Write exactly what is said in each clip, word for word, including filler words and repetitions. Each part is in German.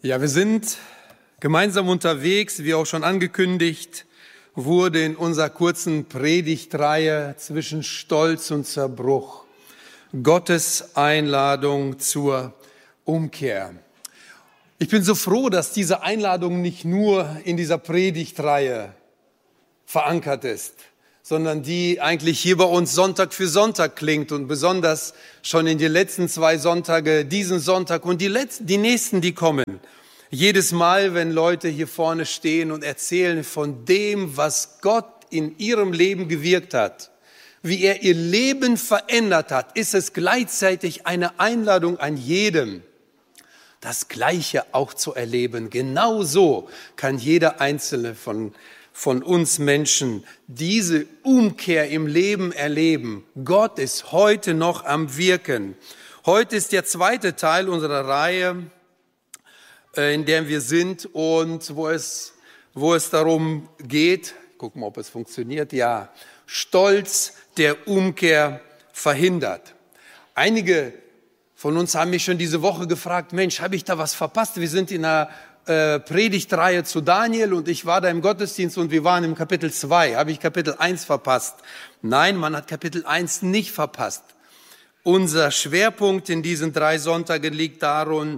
Ja, wir sind gemeinsam unterwegs, wie auch schon angekündigt, wurde in unserer kurzen Predigtreihe zwischen Stolz und Zerbruch Gottes Einladung zur Umkehr. Ich bin so froh, dass diese Einladung nicht nur in dieser Predigtreihe verankert ist, sondern die eigentlich hier bei uns Sonntag für Sonntag klingt und besonders schon in den letzten zwei Sonntage, diesen Sonntag und die letzten, die nächsten, die kommen. Jedes Mal, wenn Leute hier vorne stehen und erzählen von dem, was Gott in ihrem Leben gewirkt hat, wie er ihr Leben verändert hat, ist es gleichzeitig eine Einladung an jedem, das Gleiche auch zu erleben. Genauso kann jeder Einzelne von von uns Menschen diese Umkehr im Leben erleben. Gott ist heute noch am Wirken. Heute ist der zweite Teil unserer Reihe, in der wir sind und wo es, wo es darum geht, gucken wir, ob es funktioniert, ja, Stolz, der Umkehr verhindert. Einige von uns haben mich schon diese Woche gefragt, Mensch, habe ich da was verpasst? Wir sind in einer Äh, Predigtreihe zu Daniel und ich war da im Gottesdienst und wir waren im Kapitel zwei. Habe ich Kapitel eins verpasst? Nein, man hat Kapitel eins nicht verpasst. Unser Schwerpunkt in diesen drei Sonntagen liegt darin,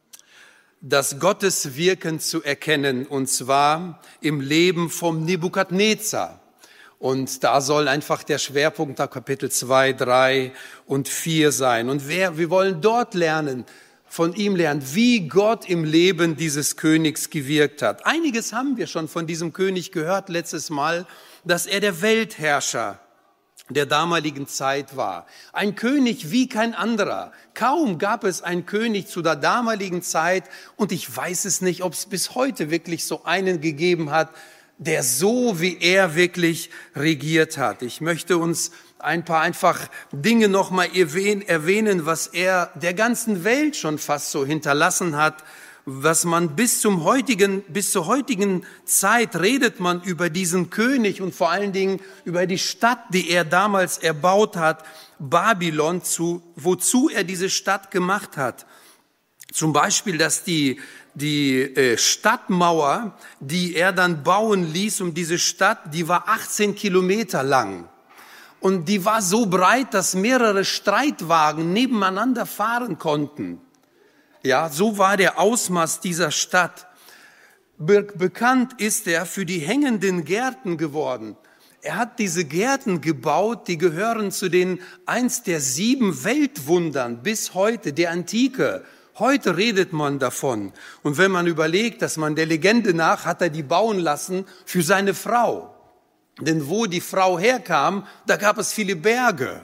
das Gottes Wirken zu erkennen, und zwar im Leben vom Nebukadnezar. Und da soll einfach der Schwerpunkt der Kapitel zwei, drei und vier sein. Und wer, wir wollen dort lernen, von ihm lernen, wie Gott im Leben dieses Königs gewirkt hat. Einiges haben wir schon von diesem König gehört letztes Mal, dass er der Weltherrscher der damaligen Zeit war. Ein König wie kein anderer. Kaum gab es einen König zu der damaligen Zeit und ich weiß es nicht, ob es bis heute wirklich so einen gegeben hat, der so wie er wirklich regiert hat. Ich möchte uns ein paar einfach Dinge noch mal erwähnen, was er der ganzen Welt schon fast so hinterlassen hat, was man bis zum heutigen, bis zur heutigen Zeit redet man über diesen König und vor allen Dingen über die Stadt, die er damals erbaut hat, Babylon, zu, wozu er diese Stadt gemacht hat. Zum Beispiel, dass die Die äh, Stadtmauer, die er dann bauen ließ um diese Stadt, die war achtzehn Kilometer lang. Und die war so breit, dass mehrere Streitwagen nebeneinander fahren konnten. Ja, so war der Ausmaß dieser Stadt. Be- bekannt ist er für die hängenden Gärten geworden. Er hat diese Gärten gebaut, die gehören zu den eins der sieben Weltwundern bis heute, der Antike. Heute redet man davon. Und wenn man überlegt, dass man der Legende nach hat er die bauen lassen für seine Frau. Denn wo die Frau herkam, da gab es viele Berge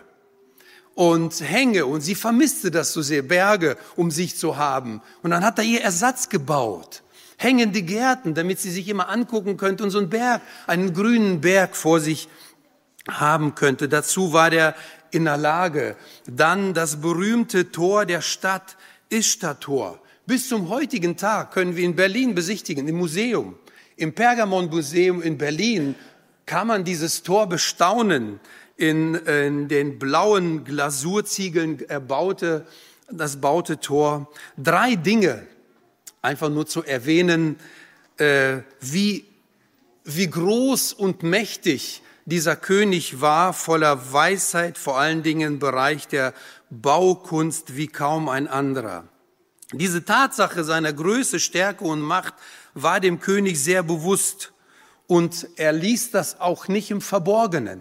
und Hänge und sie vermisste das so sehr, Berge um sich zu haben. Und dann hat er ihr Ersatz gebaut. Hängende Gärten, damit sie sich immer angucken könnte und so einen Berg, einen grünen Berg vor sich haben könnte. Dazu war der in der Lage. Dann das berühmte Tor der Stadt, Ischtar-Tor. Bis zum heutigen Tag können wir in Berlin besichtigen, im Museum. Im Pergamon-Museum in Berlin kann man dieses Tor bestaunen. In, in den blauen Glasurziegeln erbaute, das baute Tor. Drei Dinge, einfach nur zu erwähnen, äh, wie, wie groß und mächtig dieser König war, voller Weisheit, vor allen Dingen im Bereich der Baukunst wie kaum ein anderer. Diese Tatsache seiner Größe, Stärke und Macht war dem König sehr bewusst und er ließ das auch nicht im Verborgenen.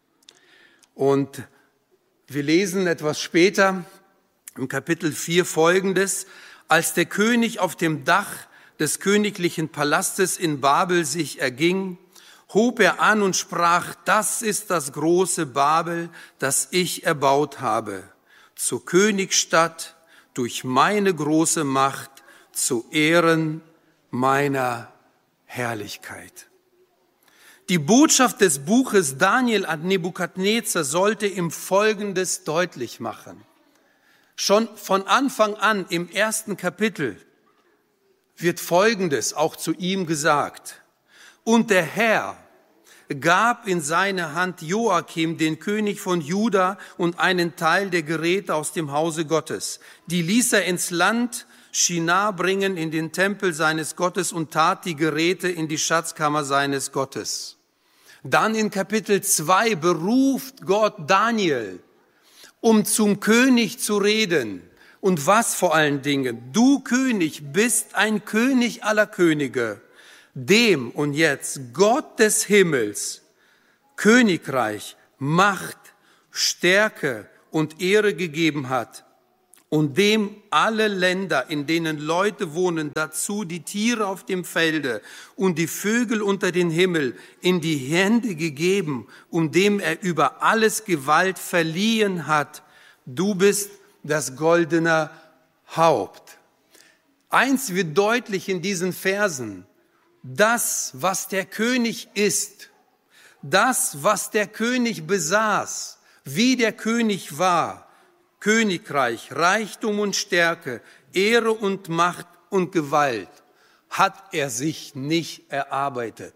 Und wir lesen etwas später im Kapitel vier Folgendes: Als der König auf dem Dach des königlichen Palastes in Babel sich erging, hob er an und sprach: Das ist das große Babel, das ich erbaut habe, zur Königsstadt durch meine große Macht, zu Ehren meiner Herrlichkeit. Die Botschaft des Buches Daniel an Nebukadnezar sollte ihm Folgendes deutlich machen. Schon von Anfang an im ersten Kapitel wird Folgendes auch zu ihm gesagt: Und der Herr gab in seine Hand Joachim, den König von Juda, und einen Teil der Geräte aus dem Hause Gottes. Die ließ er ins Land Shinar bringen in den Tempel seines Gottes und tat die Geräte in die Schatzkammer seines Gottes. Dann in Kapitel zwei beruft Gott Daniel, um zum König zu reden. Und was vor allen Dingen? Du König bist ein König aller Könige, dem und jetzt Gott des Himmels, Königreich, Macht, Stärke und Ehre gegeben hat und dem alle Länder, in denen Leute wohnen, dazu die Tiere auf dem Felde und die Vögel unter den Himmel in die Hände gegeben und dem er über alles Gewalt verliehen hat. Du bist das goldene Haupt. Eins wird deutlich in diesen Versen: Das, was der König ist, das, was der König besaß, wie der König war, Königreich, Reichtum und Stärke, Ehre und Macht und Gewalt, hat er sich nicht erarbeitet,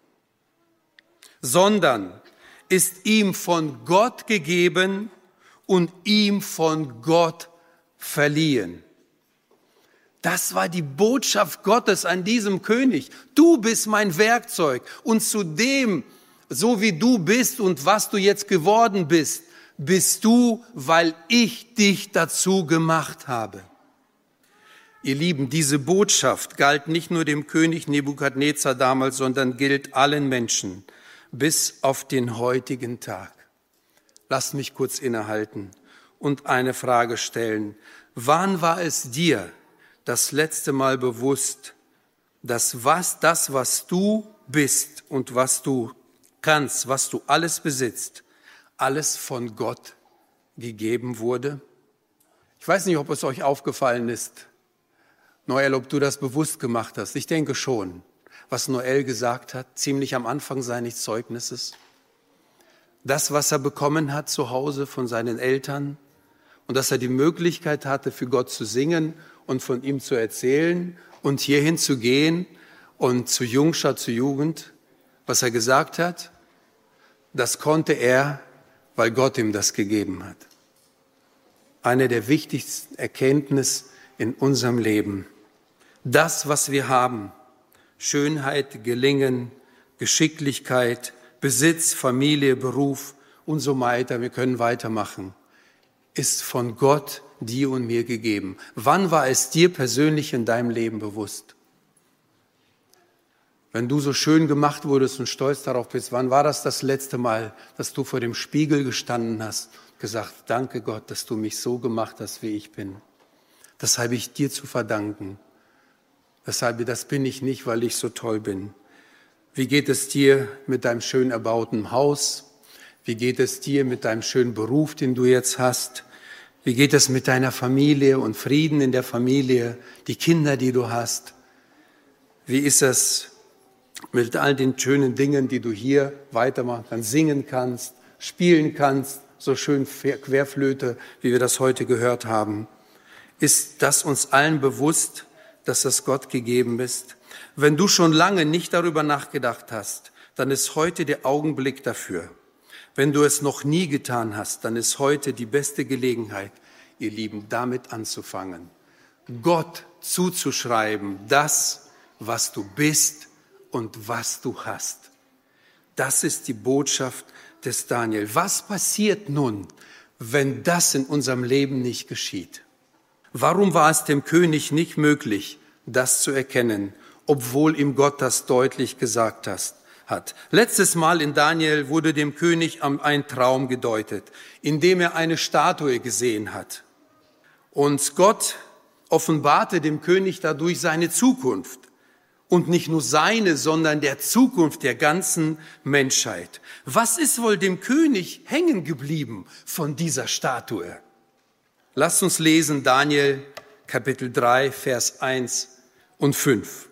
sondern ist ihm von Gott gegeben und ihm von Gott verliehen. Das war die Botschaft Gottes an diesem König. Du bist mein Werkzeug und zu dem, so wie du bist und was du jetzt geworden bist, bist du, weil ich dich dazu gemacht habe. Ihr Lieben, diese Botschaft galt nicht nur dem König Nebukadnezar damals, sondern gilt allen Menschen bis auf den heutigen Tag. Lasst mich kurz innehalten und eine Frage stellen. Wann war es dir das letzte Mal bewusst, dass was, das, was du bist und was du kannst, was du alles besitzt, alles von Gott gegeben wurde? Ich weiß nicht, ob es euch aufgefallen ist, Noel, ob du das bewusst gemacht hast. Ich denke schon, was Noel gesagt hat, ziemlich am Anfang seines Zeugnisses. Das, was er bekommen hat zu Hause von seinen Eltern und dass er die Möglichkeit hatte, für Gott zu singen und von ihm zu erzählen und hierhin zu gehen und zu Jungschar, zu Jugend, was er gesagt hat, das konnte er, weil Gott ihm das gegeben hat. Eine der wichtigsten Erkenntnisse in unserem Leben. Das, was wir haben, Schönheit, Gelingen, Geschicklichkeit, Besitz, Familie, Beruf und so weiter, wir können weitermachen, ist von Gott dir und mir gegeben. Wann war es dir persönlich in deinem Leben bewusst? Wenn du so schön gemacht wurdest und stolz darauf bist, wann war das das letzte Mal, dass du vor dem Spiegel gestanden hast und gesagt, danke Gott, dass du mich so gemacht hast, wie ich bin. Das habe ich dir zu verdanken. Deshalb, das bin ich nicht, weil ich so toll bin. Wie geht es dir mit deinem schön erbauten Haus? Wie geht es dir mit deinem schönen Beruf, den du jetzt hast? Wie geht es mit deiner Familie und Frieden in der Familie, die Kinder, die du hast? Wie ist es mit all den schönen Dingen, die du hier weitermachen kannst, singen kannst, spielen kannst, so schön Querflöte, wie wir das heute gehört haben? Ist das uns allen bewusst, dass das Gott gegeben ist? Wenn du schon lange nicht darüber nachgedacht hast, dann ist heute der Augenblick dafür. Wenn du es noch nie getan hast, dann ist heute die beste Gelegenheit, ihr Lieben, damit anzufangen. Gott zuzuschreiben, das, was du bist und was du hast. Das ist die Botschaft des Daniel. Was passiert nun, wenn das in unserem Leben nicht geschieht? Warum war es dem König nicht möglich, das zu erkennen, obwohl ihm Gott das deutlich gesagt hat? Letztes Mal in Daniel wurde dem König ein Traum gedeutet, in dem er eine Statue gesehen hat. Und Gott offenbarte dem König dadurch seine Zukunft. Und nicht nur seine, sondern der Zukunft der ganzen Menschheit. Was ist wohl dem König hängen geblieben von dieser Statue? Lasst uns lesen Daniel Kapitel drei, Vers eins und fünf.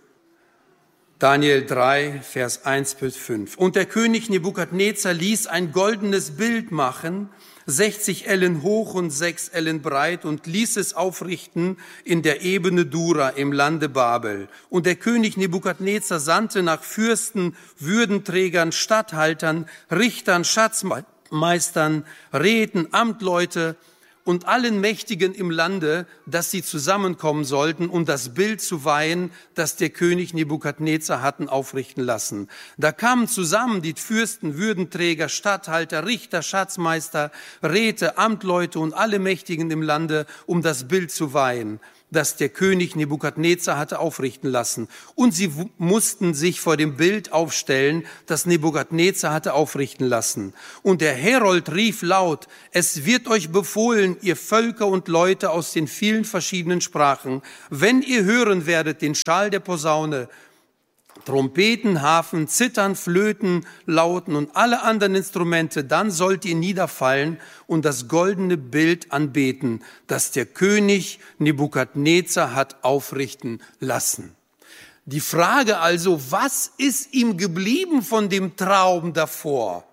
Daniel drei, Vers eins bis fünf. Und der König Nebukadnezar ließ ein goldenes Bild machen, sechzig Ellen hoch und sechs Ellen breit, und ließ es aufrichten in der Ebene Dura im Lande Babel. Und der König Nebukadnezar sandte nach Fürsten, Würdenträgern, Statthaltern, Richtern, Schatzmeistern, Räten, Amtleute und allen Mächtigen im Lande, dass sie zusammenkommen sollten, um das Bild zu weihen, das der König Nebukadnezar hatten aufrichten lassen. Da kamen zusammen die Fürsten, Würdenträger, Statthalter, Richter, Schatzmeister, Räte, Amtleute und alle Mächtigen im Lande, um das Bild zu weihen, das der König Nebukadnezar hatte aufrichten lassen. Und sie w- mussten sich vor dem Bild aufstellen, das Nebukadnezar hatte aufrichten lassen. Und der Herold rief laut: Es wird euch befohlen, ihr Völker und Leute aus den vielen verschiedenen Sprachen, wenn ihr hören werdet den Schall der Posaune, Trompeten, Harfen, Zittern, Flöten, Lauten und alle anderen Instrumente, dann sollt ihr niederfallen und das goldene Bild anbeten, das der König Nebukadnezar hat aufrichten lassen. Die Frage also, was ist ihm geblieben von dem Traum davor?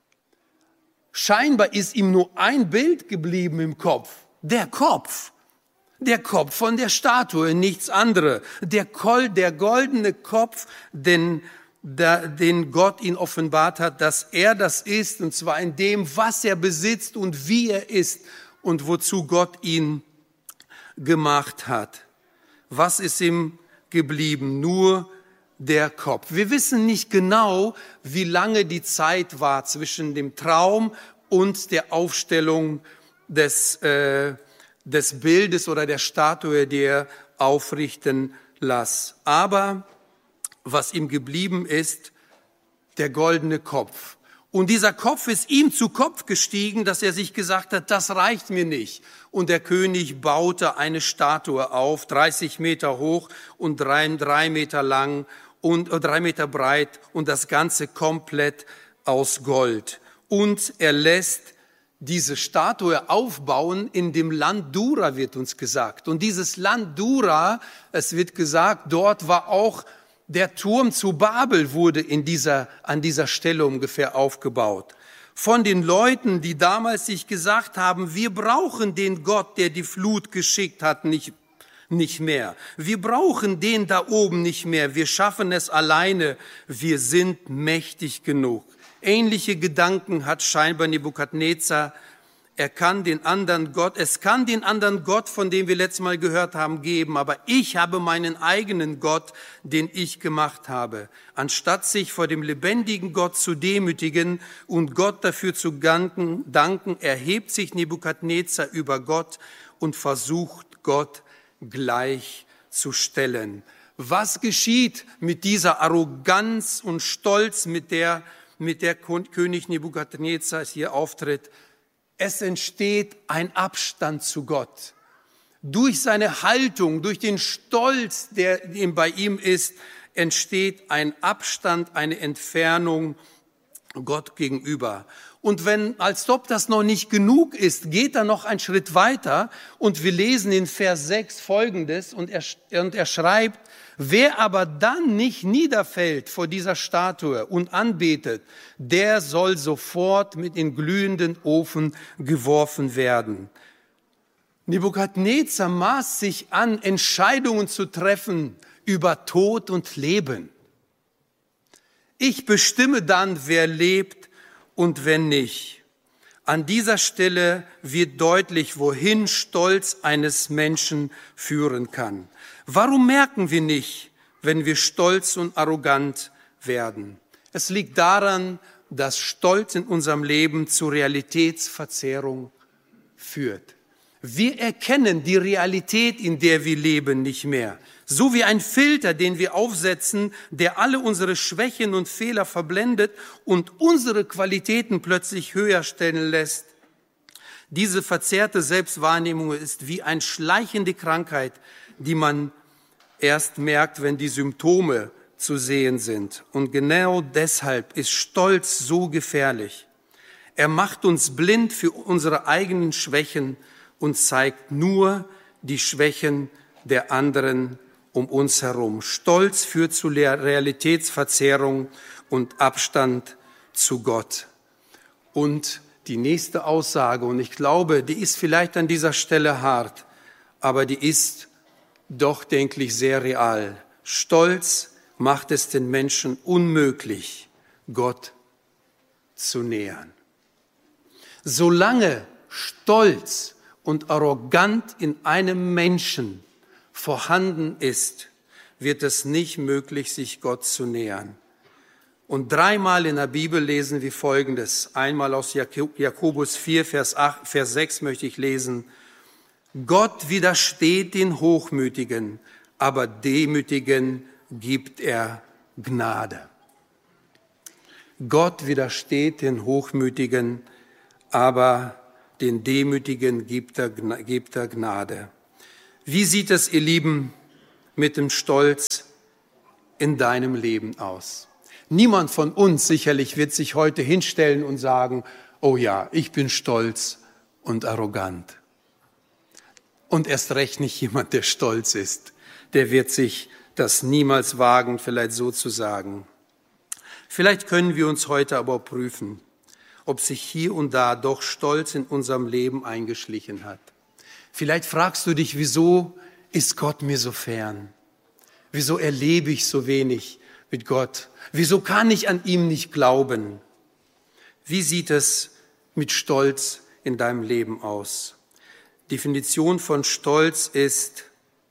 Scheinbar ist ihm nur ein Bild geblieben im Kopf, der Kopf. Der Kopf von der Statue, nichts anderes. Der, Kol, der goldene Kopf, den, der, den Gott ihn offenbart hat, dass er das ist, und zwar in dem, was er besitzt und wie er ist und wozu Gott ihn gemacht hat. Was ist ihm geblieben? Nur der Kopf. Wir wissen nicht genau, wie lange die Zeit war zwischen dem Traum und der Aufstellung des äh, des Bildes oder der Statue, die er aufrichten las. Aber was ihm geblieben ist, der goldene Kopf. Und dieser Kopf ist ihm zu Kopf gestiegen, dass er sich gesagt hat, das reicht mir nicht. Und der König baute eine Statue auf, dreißig Meter hoch und drei, drei Meter lang und äh, drei Meter breit und das Ganze komplett aus Gold. Und er lässt diese Statue aufbauen in dem Land Dura, wird uns gesagt. Und dieses Land Dura, es wird gesagt, dort war auch der Turm zu Babel, wurde in dieser, an dieser Stelle ungefähr aufgebaut. Von den Leuten, die damals sich gesagt haben, wir brauchen den Gott, der die Flut geschickt hat, nicht, nicht mehr. Wir brauchen den da oben nicht mehr. Wir schaffen es alleine. Wir sind mächtig genug. Ähnliche Gedanken hat scheinbar Nebukadnezar. Er kann den anderen Gott, es kann den anderen Gott, von dem wir letztes Mal gehört haben, geben, aber ich habe meinen eigenen Gott, den ich gemacht habe. Anstatt sich vor dem lebendigen Gott zu demütigen und Gott dafür zu danken, erhebt sich Nebukadnezar über Gott und versucht, Gott gleichzustellen. Was geschieht mit dieser Arroganz und Stolz, mit der mit der König Nebukadnezar hier auftritt? Es entsteht ein Abstand zu Gott. Durch seine Haltung, durch den Stolz, der bei ihm ist, entsteht ein Abstand, eine Entfernung Gott gegenüber. Und wenn, als ob das noch nicht genug ist, geht er noch einen Schritt weiter und wir lesen in Vers sechs Folgendes und er, und er schreibt: Wer aber dann nicht niederfällt vor dieser Statue und anbetet, der soll sofort mit in glühenden Ofen geworfen werden. Nebukadnezar maß sich an, Entscheidungen zu treffen über Tod und Leben. Ich bestimme dann, wer lebt und wer nicht. An dieser Stelle wird deutlich, wohin Stolz eines Menschen führen kann. Warum merken wir nicht, wenn wir stolz und arrogant werden? Es liegt daran, dass Stolz in unserem Leben zu Realitätsverzerrung führt. Wir erkennen die Realität, in der wir leben, nicht mehr. So wie ein Filter, den wir aufsetzen, der alle unsere Schwächen und Fehler verblendet und unsere Qualitäten plötzlich höher stellen lässt. Diese verzerrte Selbstwahrnehmung ist wie eine schleichende Krankheit, die man erst merkt, wenn die Symptome zu sehen sind. Und genau deshalb ist Stolz so gefährlich. Er macht uns blind für unsere eigenen Schwächen und zeigt nur die Schwächen der anderen um uns herum. Stolz führt zu Realitätsverzerrung und Abstand zu Gott. Und die nächste Aussage, und ich glaube, die ist vielleicht an dieser Stelle hart, aber die ist doch, denke ich, sehr real. Stolz macht es den Menschen unmöglich, Gott zu nähern. Solange Stolz und arrogant in einem Menschen vorhanden ist, wird es nicht möglich, sich Gott zu nähern. Und dreimal in der Bibel lesen wir Folgendes. Einmal aus Jakobus vier, Vers acht, Vers sechs möchte ich lesen. Gott widersteht den Hochmütigen, aber Demütigen gibt er Gnade. Gott widersteht den Hochmütigen, aber den Demütigen gibt er, gibt er Gnade. Wie sieht es, ihr Lieben, mit dem Stolz in deinem Leben aus? Niemand von uns sicherlich wird sich heute hinstellen und sagen, oh ja, ich bin stolz und arrogant. Und erst recht nicht jemand, der stolz ist. Der wird sich das niemals wagen, vielleicht so zu sagen. Vielleicht können wir uns heute aber prüfen, ob sich hier und da doch Stolz in unserem Leben eingeschlichen hat. Vielleicht fragst du dich, wieso ist Gott mir so fern? Wieso erlebe ich so wenig mit Gott? Wieso kann ich an ihm nicht glauben? Wie sieht es mit Stolz in deinem Leben aus? Definition von Stolz ist,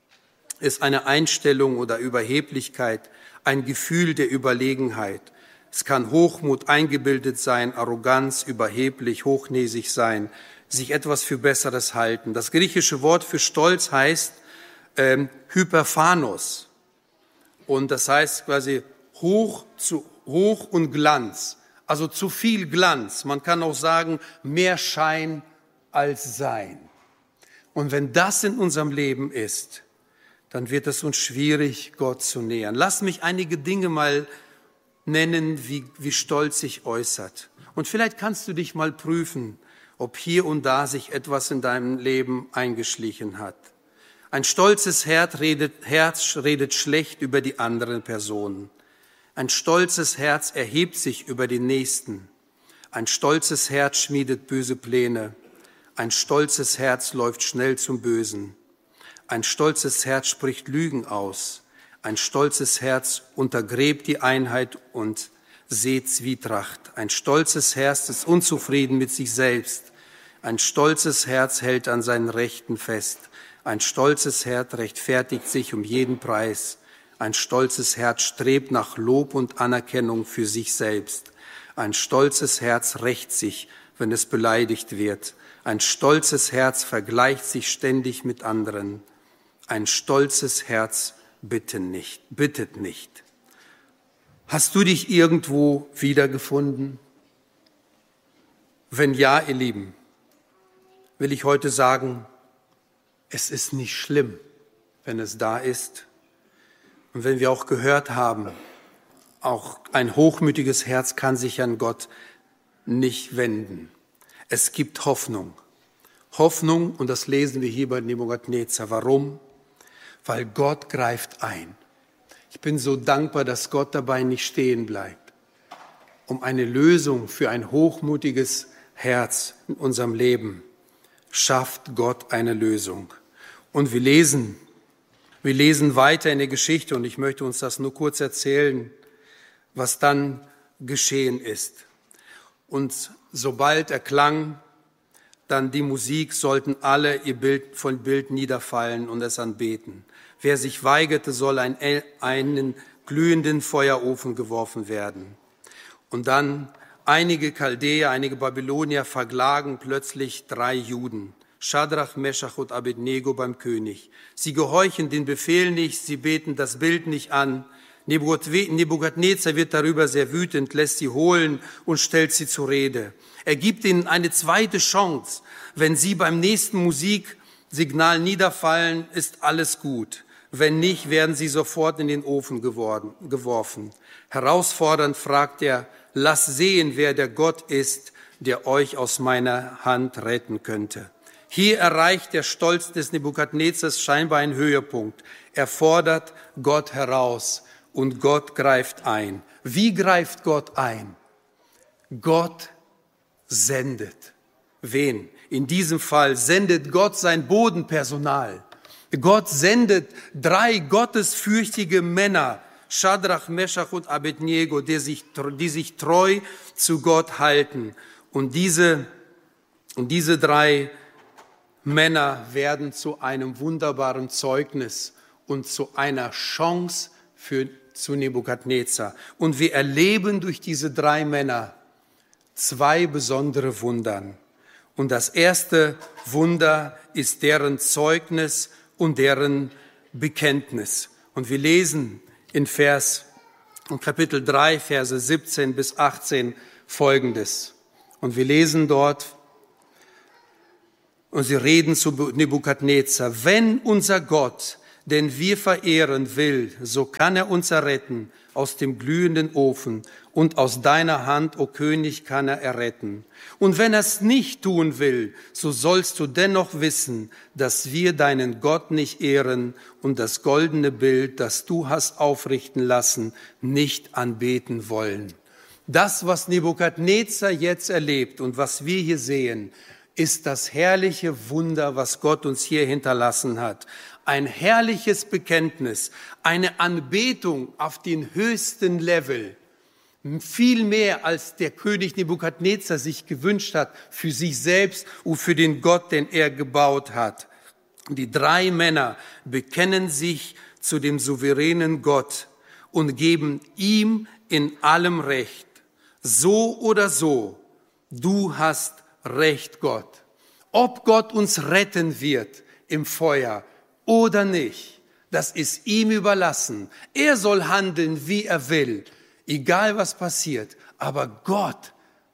ist eine Einstellung oder Überheblichkeit, ein Gefühl der Überlegenheit. Es kann Hochmut, eingebildet sein, Arroganz, überheblich, hochnäsig sein, sich etwas für Besseres halten. Das griechische Wort für Stolz heißt ähm, Hyperphanos. Und das heißt quasi hoch, zu, hoch und Glanz. Also zu viel Glanz. Man kann auch sagen, mehr Schein als Sein. Und wenn das in unserem Leben ist, dann wird es uns schwierig, Gott zu nähern. Lass mich einige Dinge mal nennen, wie, wie Stolz sich äußert. Und vielleicht kannst du dich mal prüfen, ob hier und da sich etwas in deinem Leben eingeschlichen hat. Ein stolzes Herz redet, Herz redet schlecht über die anderen Personen. Ein stolzes Herz erhebt sich über den Nächsten. Ein stolzes Herz schmiedet böse Pläne. Ein stolzes Herz läuft schnell zum Bösen. Ein stolzes Herz spricht Lügen aus. Ein stolzes Herz untergräbt die Einheit und sät Zwietracht. Ein stolzes Herz ist unzufrieden mit sich selbst. Ein stolzes Herz hält an seinen Rechten fest. Ein stolzes Herz rechtfertigt sich um jeden Preis. Ein stolzes Herz strebt nach Lob und Anerkennung für sich selbst. Ein stolzes Herz rächt sich, wenn es beleidigt wird. Ein stolzes Herz vergleicht sich ständig mit anderen. Ein stolzes Herz bittet nicht, bittet nicht. Hast du dich irgendwo wiedergefunden? Wenn ja, ihr Lieben, will ich heute sagen, es ist nicht schlimm, wenn es da ist. Und wenn wir auch gehört haben, auch ein hochmütiges Herz kann sich an Gott nicht wenden. Es gibt Hoffnung. Hoffnung, und das lesen wir hier bei Nebukadnezar. Warum? Weil Gott greift ein. Ich bin so dankbar, dass Gott dabei nicht stehen bleibt, um eine Lösung für ein hochmutiges Herz in unserem Leben schafft Gott eine Lösung. Und wir lesen, wir lesen weiter in der Geschichte, und ich möchte uns das nur kurz erzählen, was dann geschehen ist. Und sobald erklang dann die Musik, sollten alle ihr Bild von Bild niederfallen und es anbeten. Wer sich weigerte, soll in einen glühenden Feuerofen geworfen werden. Und dann einige Chaldäer, einige Babylonier verklagen plötzlich drei Juden, Schadrach, Meschach und Abednego beim König. Sie gehorchen den Befehl nicht, sie beten das Bild nicht an. Nebukadnezar wird darüber sehr wütend, lässt sie holen und stellt sie zur Rede. Er gibt ihnen eine zweite Chance. Wenn sie beim nächsten Musiksignal niederfallen, ist alles gut. Wenn nicht, werden sie sofort in den Ofen geworden, geworfen. Herausfordernd fragt er, lass sehen, wer der Gott ist, der euch aus meiner Hand retten könnte. Hier erreicht der Stolz des Nebukadnezars scheinbar einen Höhepunkt. Er fordert Gott heraus und Gott greift ein. Wie greift Gott ein? Gott sendet. Wen? In diesem Fall sendet Gott sein Bodenpersonal. Gott sendet drei gottesfürchtige Männer, Schadrach, Meschach und Abednego, die sich, die sich treu zu Gott halten. Und diese, und diese drei Männer werden zu einem wunderbaren Zeugnis und zu einer Chance für, zu Nebukadnezar. Und wir erleben durch diese drei Männer zwei besondere Wunder. Und das erste Wunder ist deren Zeugnis und deren Bekenntnis. Und wir lesen in Vers, in Kapitel drei, Verse siebzehn bis achtzehn Folgendes. Und wir lesen dort, und sie reden zu Nebukadnezar: Wenn unser Gott, den wir verehren, will, so kann er uns erretten aus dem glühenden Ofen, und aus deiner Hand, o König, kann er erretten. Und wenn er es nicht tun will, so sollst du dennoch wissen, dass wir deinen Gott nicht ehren und das goldene Bild, das du hast aufrichten lassen, nicht anbeten wollen. Das, was Nebukadnezar jetzt erlebt und was wir hier sehen, ist das herrliche Wunder, was Gott uns hier hinterlassen hat. Ein herrliches Bekenntnis, eine Anbetung auf den höchsten Level. Viel mehr, als der König Nebukadnezar sich gewünscht hat, für sich selbst und für den Gott, den er gebaut hat. Die drei Männer bekennen sich zu dem souveränen Gott und geben ihm in allem Recht. So oder so, du hast Recht, Gott. Ob Gott uns retten wird im Feuer oder nicht, das ist ihm überlassen. Er soll handeln, wie er will, egal was passiert. Aber Gott,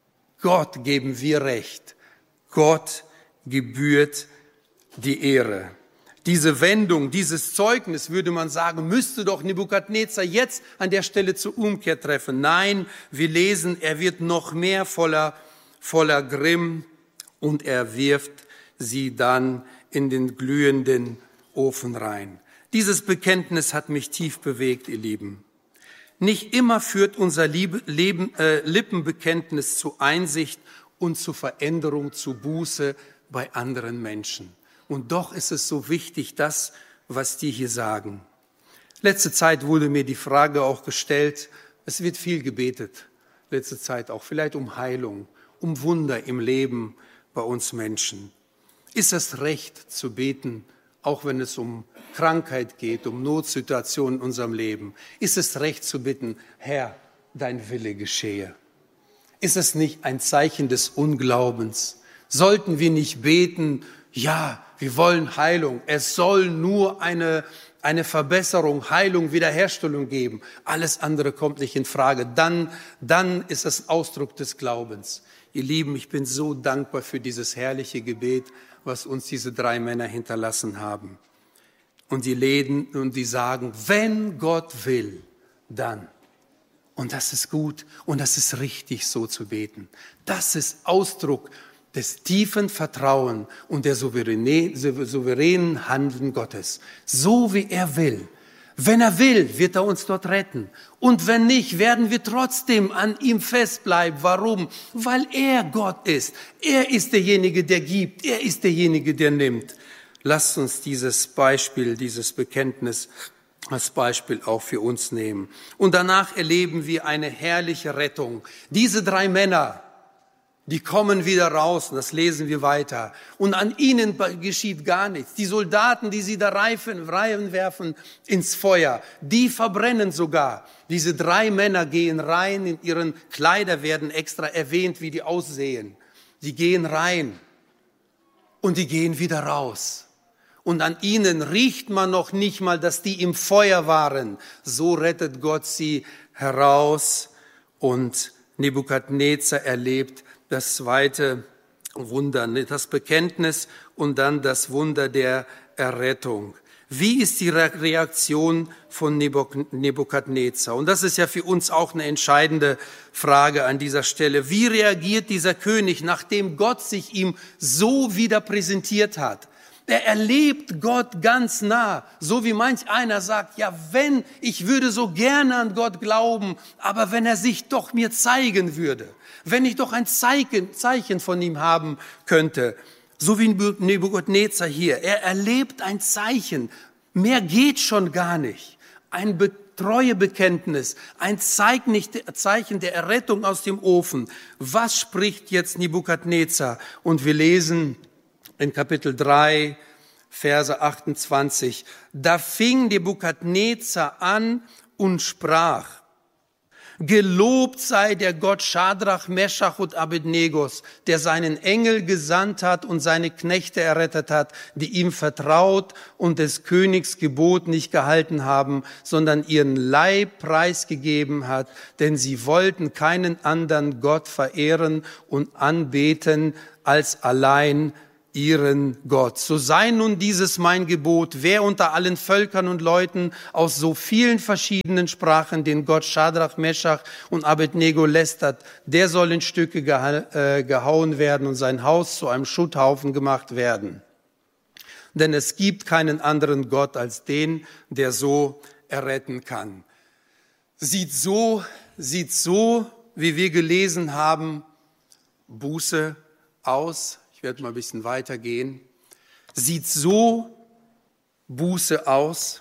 Gott geben wir Recht. Gott gebührt die Ehre. Diese Wendung, dieses Zeugnis, würde man sagen, müsste doch Nebukadnezar jetzt an der Stelle zur Umkehr treffen. Nein, wir lesen, er wird noch mehr voller, voller Grimm und er wirft sie dann in den glühenden Ofen rein. Dieses Bekenntnis hat mich tief bewegt, ihr Lieben. Nicht immer führt unser Liebe, Leben, äh, Lippenbekenntnis zu Einsicht und zu Veränderung, zu Buße bei anderen Menschen. Und doch ist es so wichtig, das, was die hier sagen. Letzte Zeit wurde mir die Frage auch gestellt, es wird viel gebetet, letzte Zeit auch, vielleicht um Heilung, um Wunder im Leben bei uns Menschen. Ist es recht zu beten, auch wenn es um Krankheit geht, um Notsituationen in unserem Leben? Ist es recht zu bitten, Herr, dein Wille geschehe? Ist es nicht ein Zeichen des Unglaubens? Sollten wir nicht beten, ja, wir wollen Heilung. Es soll nur eine, eine Verbesserung, Heilung, Wiederherstellung geben. Alles andere kommt nicht in Frage. Dann, dann ist es Ausdruck des Glaubens. Ihr Lieben, ich bin so dankbar für dieses herrliche Gebet, was uns diese drei Männer hinterlassen haben. Und die reden und die sagen, wenn Gott will, dann. Und das ist gut und das ist richtig, so zu beten. Das ist Ausdruck des tiefen Vertrauen und der souveränen, souveränen Handeln Gottes. So wie er will. Wenn er will, wird er uns dort retten. Und wenn nicht, werden wir trotzdem an ihm festbleiben. Warum? Weil er Gott ist. Er ist derjenige, der gibt. Er ist derjenige, der nimmt. Lasst uns dieses Beispiel, dieses Bekenntnis als Beispiel auch für uns nehmen. Und danach erleben wir eine herrliche Rettung. Diese drei Männer, die kommen wieder raus, und das lesen wir weiter. Und an ihnen geschieht gar nichts. Die Soldaten, die sie da reifen, reinwerfen ins Feuer, die verbrennen sogar. Diese drei Männer gehen rein, in ihren Kleider werden extra erwähnt, wie die aussehen. Die gehen rein und die gehen wieder raus. Und an ihnen riecht man noch nicht mal, dass die im Feuer waren. So rettet Gott sie heraus und Nebukadnezar erlebt das zweite Wunder, das Bekenntnis und dann das Wunder der Errettung. Wie ist die Reaktion von Nebukadnezar? Und das ist ja für uns auch eine entscheidende Frage an dieser Stelle. Wie reagiert dieser König, nachdem Gott sich ihm so wieder präsentiert hat? Er erlebt Gott ganz nah, so wie manch einer sagt, ja, wenn, ich würde so gerne an Gott glauben, aber wenn er sich doch mir zeigen würde, wenn ich doch ein Zeichen, Zeichen von ihm haben könnte, so wie Nebukadnezar hier, er erlebt ein Zeichen, mehr geht schon gar nicht, ein Treuebekenntnis, ein Zeichen der Errettung aus dem Ofen. Was spricht jetzt Nebukadnezar? Und wir lesen in Kapitel drei, Verse achtundzwanzig. Da fing Nebukadnezar an und sprach: Gelobt sei der Gott Schadrach, Meschach und Abednegos, der seinen Engel gesandt hat und seine Knechte errettet hat, die ihm vertraut und des Königs Gebot nicht gehalten haben, sondern ihren Leib preisgegeben hat, denn sie wollten keinen anderen Gott verehren und anbeten als allein ihren Gott. So sei nun dieses mein Gebot: Wer unter allen Völkern und Leuten aus so vielen verschiedenen Sprachen den Gott Schadrach, Meschach und Abednego lästert, der soll in Stücke geha- äh, gehauen werden und sein Haus zu einem Schutthaufen gemacht werden. Denn es gibt keinen anderen Gott als den, der so erretten kann. Sieht so, sieht so, wie wir gelesen haben, Buße aus. Ich werde mal ein bisschen weitergehen. Sieht so Buße aus.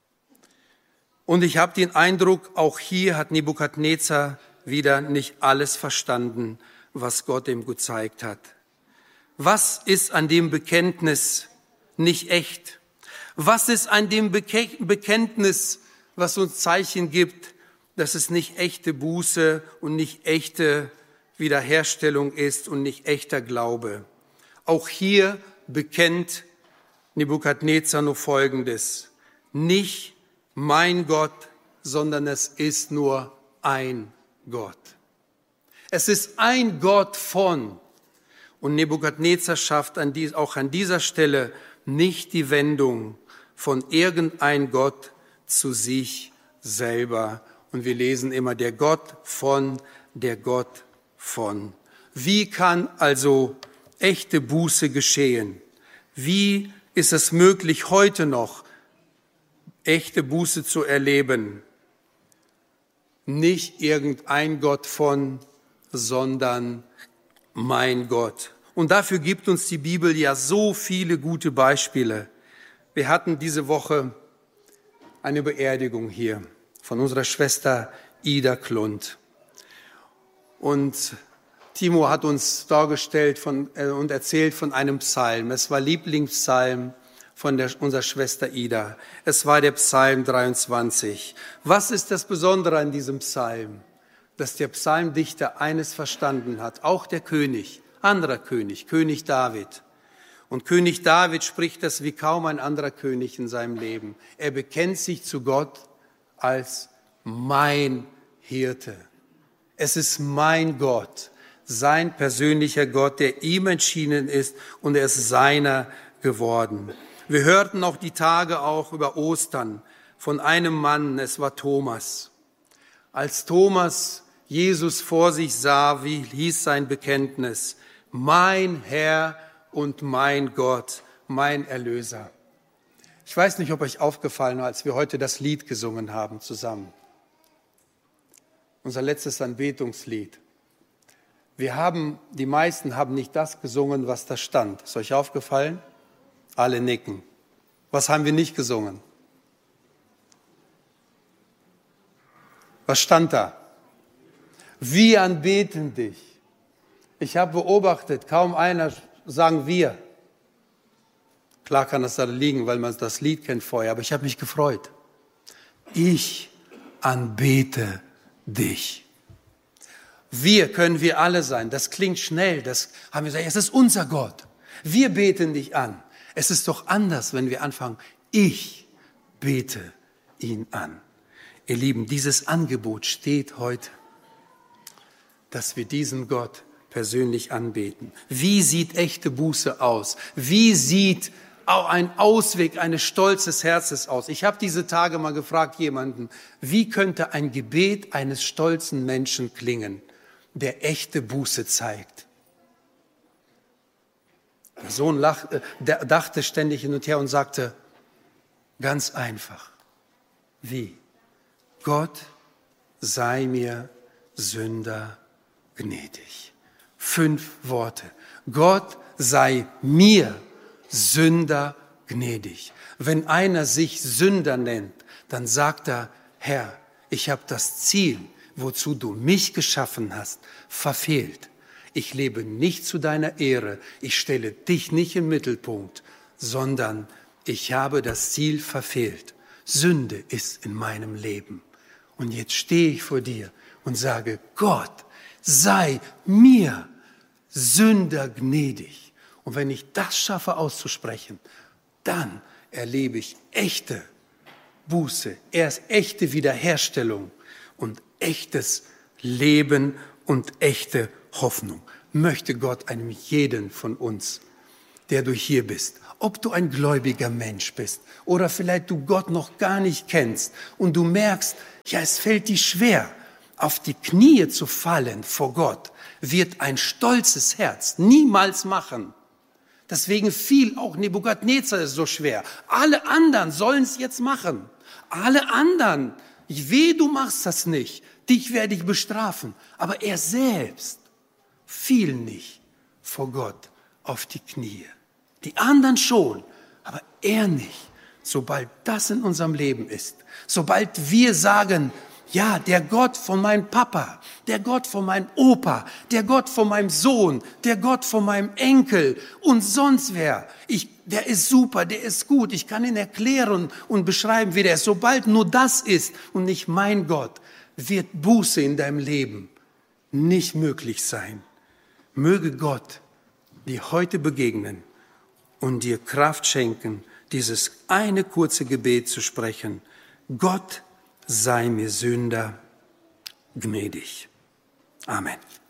Und ich habe den Eindruck, auch hier hat Nebukadnezar wieder nicht alles verstanden, was Gott ihm gezeigt hat. Was ist an dem Bekenntnis nicht echt? Was ist an dem Beke- Bekenntnis, was uns Zeichen gibt, dass es nicht echte Buße und nicht echte Wiederherstellung ist und nicht echter Glaube? Auch hier bekennt Nebukadnezar nur Folgendes: Nicht mein Gott, sondern es ist nur ein Gott. Es ist ein Gott von. Und Nebukadnezar schafft an dies, auch an dieser Stelle nicht die Wendung von irgendein Gott zu sich selber. Und wir lesen immer der Gott von, der Gott von. Wie kann also echte Buße geschehen? Wie ist es möglich, heute noch echte Buße zu erleben? Nicht irgendein Gott von, sondern mein Gott. Und dafür gibt uns die Bibel ja so viele gute Beispiele. Wir hatten diese Woche eine Beerdigung hier von unserer Schwester Ida Klund. Und Timo hat uns dargestellt von, äh, und erzählt von einem Psalm. Es war Lieblingspsalm von der, unserer Schwester Ida. Es war der Psalm dreiundzwanzig. Was ist das Besondere an diesem Psalm? Dass der Psalmdichter eines verstanden hat, auch der König, anderer König, König David. Und König David spricht das wie kaum ein anderer König in seinem Leben. Er bekennt sich zu Gott als mein Hirte. Es ist mein Gott, sein persönlicher Gott, der ihm entschieden ist, und er ist seiner geworden. Wir hörten auch die Tage auch über Ostern von einem Mann, es war Thomas. Als Thomas Jesus vor sich sah, wie hieß sein Bekenntnis: Mein Herr und mein Gott, mein Erlöser. Ich weiß nicht, ob euch aufgefallen war, als wir heute das Lied gesungen haben zusammen. Unser letztes Anbetungslied. Wir haben, die meisten haben nicht das gesungen, was da stand. Ist euch aufgefallen? Alle nicken. Was haben wir nicht gesungen? Was stand da? Wir anbeten dich. Ich habe beobachtet, kaum einer sagen wir. Klar kann das da liegen, weil man das Lied kennt vorher, aber ich habe mich gefreut. Ich anbete dich. Wir können wir alle sein. Das klingt schnell. Das haben wir gesagt, es ist unser Gott. Wir beten dich an. Es ist doch anders, wenn wir anfangen, ich bete ihn an. Ihr Lieben, dieses Angebot steht heute, dass wir diesen Gott persönlich anbeten. Wie sieht echte Buße aus? Wie sieht auch ein Ausweg eines stolzes Herzens aus? Ich habe diese Tage mal gefragt jemanden, wie könnte ein Gebet eines stolzen Menschen klingen, der echte Buße zeigt? Der Sohn lachte, der dachte ständig hin und her und sagte, ganz einfach, wie? Gott sei mir Sünder gnädig. Fünf Worte. Gott sei mir Sünder gnädig. Wenn einer sich Sünder nennt, dann sagt er, Herr, ich habe das Ziel, wozu du mich geschaffen hast, verfehlt. Ich lebe nicht zu deiner Ehre. Ich stelle dich nicht im Mittelpunkt, sondern ich habe das Ziel verfehlt. Sünde ist in meinem Leben. Und jetzt stehe ich vor dir und sage, Gott, sei mir Sünder gnädig. Und wenn ich das schaffe auszusprechen, dann erlebe ich echte Buße, erst echte Wiederherstellung und echtes Leben und echte Hoffnung. Möchte Gott einem jeden von uns, der du hier bist, ob du ein gläubiger Mensch bist oder vielleicht du Gott noch gar nicht kennst und du merkst, ja, es fällt dir schwer, auf die Knie zu fallen vor Gott, wird ein stolzes Herz niemals machen. Deswegen fiel auch Nebukadnezar so schwer. Alle anderen sollen es jetzt machen. Alle anderen, ich weh, du machst das nicht. Dich werde ich bestrafen. Aber er selbst fiel nicht vor Gott auf die Knie. Die anderen schon, aber er nicht. Sobald das in unserem Leben ist, sobald wir sagen, ja, der Gott von meinem Papa, der Gott von meinem Opa, der Gott von meinem Sohn, der Gott von meinem Enkel und sonst wer, ich, der ist super, der ist gut, ich kann ihn erklären und beschreiben, wie der ist. Sobald nur das ist und nicht mein Gott, wird Buße in deinem Leben nicht möglich sein. Möge Gott dir heute begegnen und dir Kraft schenken, dieses eine kurze Gebet zu sprechen. Gott sei mir Sünder gnädig. Amen.